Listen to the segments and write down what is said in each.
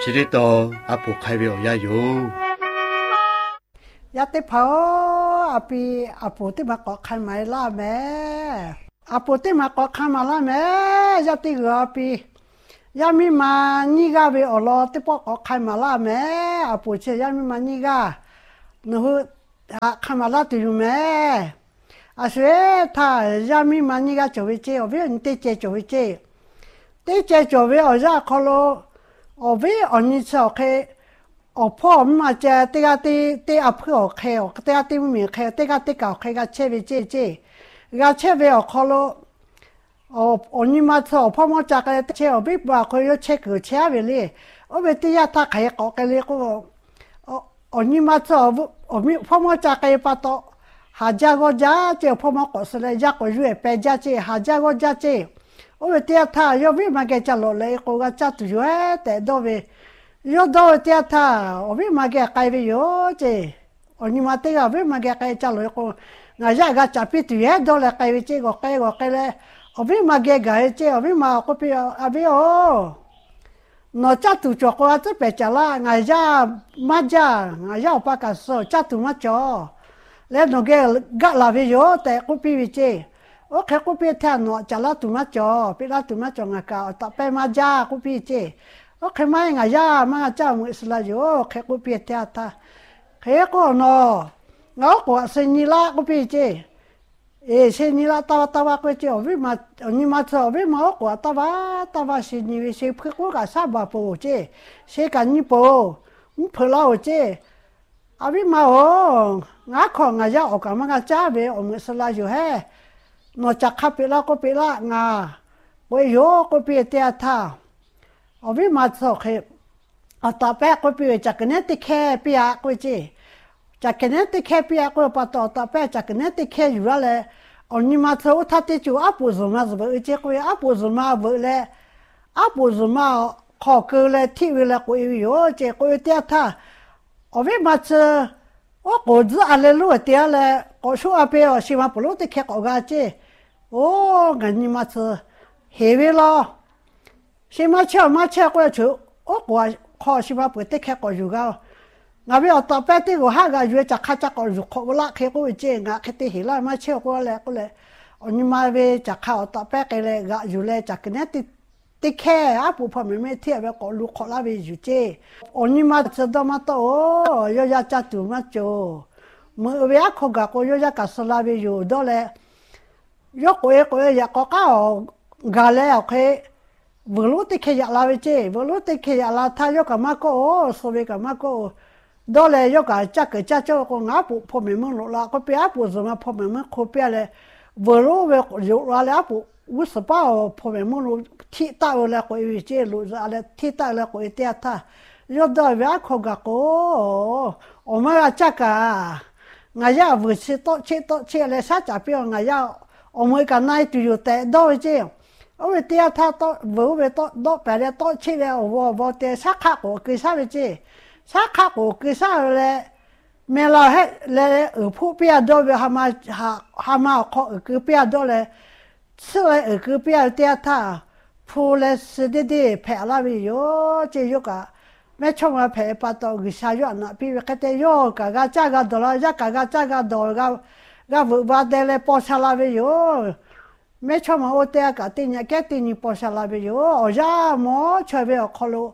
chỉ để to áp buộc khai biểu gia dụ ya te phao api apu te ma ko khan mai la me apu te ma ko khan ma la me ya te ga api ya mi ma ni ga ve olo te po ko khan ma la me apu che ya mi ma ni ga no hu khan ma la tu me a se ta ya mi ma ni ga cho ve che o ve ni te che cho ve che te che cho ve o ya ko lo o ve o ni cho ke ở phố mà chơi tê áp ở khéo tê áp mình khéo tê cào khéo cái chơi về cái chơi về ở khó lo ở như mà thôi phố mà chơi cái chơi ở biết bao cái chơi cái chơi về đi ở bên tê áp ta khéo có cái này ở như mà thôi ở phố mà chơi cái bắt đầu hà gia có giá chơi phố mà có sự là giá có duyệt bé giá chơi hà gia có giá chơi ở bên tê áp ta ở biết mà cái chơi lỗ lấy có cái chơi tu duyệt để đâu về yo do tia tha obi ma ge kai ve yo che oni ma te ga ve ma ge kai cha lo ko na ja ga cha pi tu ye do la kai ve che go kai le obi ma ge ga che obi ma ko pi abi o no cha tu cho ko ta pe cha la nga ja ma ja nga ja pa ka so cha tu ma cho le no ge ga la ve yo te ko pi vi che o ke ko pi tha no cha la tu ma cho pi la tu ma cho nga ka ta pe ma ja ko pi che ok mai nga ya ma cha mu isla yo ke ko pi ta ta ke ko no nga ko se ni la ko pi che e se ni la ta ko che vi ma ni ma cho vi ma ko ta va se ni vi se ko ga sa ba po che se ka ni po mu pho la o che a vi ma o nga ko nga ya o ka ma nga cha ve o mu isla yo he no cha kha pi la ko pi la nga ko yo ko pi ta ta ở bên mặt sau khi ở tập bé có bị chắc cái này thì khe bị à cái gì chắc cái này thì khe bị à cái bắt đầu tập bé chắc cái này thì khe rồi là ở nhưng mà sau他的就阿不怎么子不这个阿不怎么不嘞阿不怎么考个嘞体育嘞个有这个点他ở bên mặt我个子阿来路点嘞我说阿边希望不路的开搞个这哦俺你妈是黑位了xem mà chơi qua chỗ ốc qua kho xem mà bữa tết khác có dù cao ngà bây giờ tập bé tết của hai cái dù chắc khá chắc có dù khó lạ khi có chơi ngà khi tết hiểu là mà chơi qua lại nhưng mà về chắc khá tập bé cái này gạ dù lại chắc cái này tết khác á phụ phẩm mình thiệt về có lú khó là về dù chơi nhưng mà giờ đó mà to yo ya chắc tụi mà chỗ mới về khó gạ có yo ya cả số là về dù đó là yo có ya có cái gà lại ok vừa lúc thì khi là vậy chứ vừa lúc thì khi là thay cho cả má cô so với cả má cô đó là cho cả chắc cái chắc cho con ngáp phụ mình muốn là có bé phụ rồi mà phụ mình muốn khô bé là vừa lúc về rồi là phụ uống sữa bao phụ mình muốn thi tạo là có ý chứ rồi là thi tạo là có ý tiệt ta rồi đó về khó gặp cô mà chắc cả ngày giờ vừa chỉ là sát chả biết ngày giờ mới cái này tụi tệ đó chứ ôi tia tha to vừa về to đó phải là to chỉ là vô tia sát khác của cái sao vậy chứ sát khác của cái sao là mẹ là hết là ở phố bia đó về hama có ở cái bia đó là xưa ở cái bia tia tha phố là sự đi phải là vì yo chỉ yo cả mẹ chồng là phải bắt đầu cái sao yo nè vì cái thế yo cả cái cha cái đó là cả cái cha cái đó cái vừa vào đây là bỏ xa là vì yo mấy chồng mà ở đây cả tiền nhà cái tiền như bỏ ra về yo ở ra mà chơi về ở kholo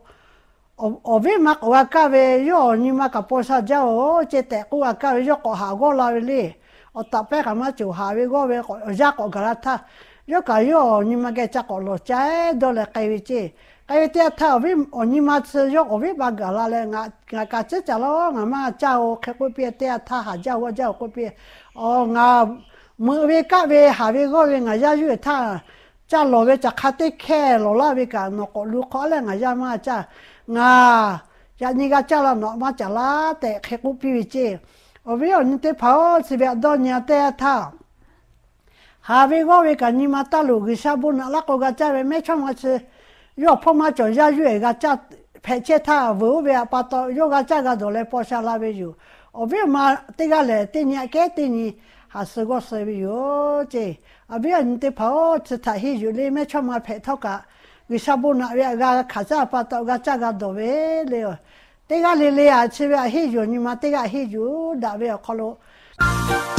ở bên mặt ở cái về yo nhưng mà cả bỏ ra giao chế tệ của cái về yo có hàng có la về đi ở tập bé cả mà chịu hàng về có về ở ra có cái ta yo cả yo nhưng mà cái chắc có lo trái đó là cái gì cái gì ta ở bên ở nhưng mà yo ở bên bao cái là ngã cái chết chả lo ngã mà giao cái cô bé ta hà giao cô bé ngãมื่อเวก้าเวหาเวก็เวงายาอยู่ท่าจ้าหล่อเวจะคัดได้แค่หล่อละเวกันนกลูกเขาเลยงายามาจ้างาจะนี่ก็จ้าละนกมาจ้าละแต่แค่กูพี่วิจิเอาเวอันนี้เตพาสิเวดอนเนี่ยแต่ท่าหาเวก็เวกันนี่มาตาลูกชาบุญละก็กจ้าเวไม่ชอบมาสิยกพ่อมาจอยาอยู่ก็จ้าเพชรท่าเวเวปาตอยกจ้าก็โดนเลยพอชาลาเวอยู่เอาเวมาตีกันเลยตีเนี่ยแค่ตีนี่หาซื้อก็ซื้ออยู่เจ้าเบี้ยนี่เผาจะถ่ายให้อยู่เลยไม่ชอบมาเผาเท่ากับ为啥不那边个卡扎巴到个这个多呗了？这个哩哩啊，这边黑酒你嘛，这个黑酒那边靠路。